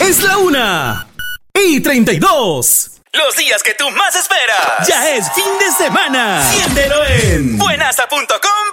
Es la 1:32. Los días que tú más esperas. Ya es fin de semana. Siéntelo en Buenasa.com